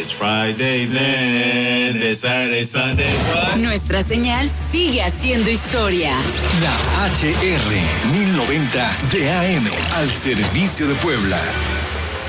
It's Friday then, it's Saturday, Sunday, what? Nuestra señal sigue haciendo historia. La HR 1090 de AM al servicio de Puebla.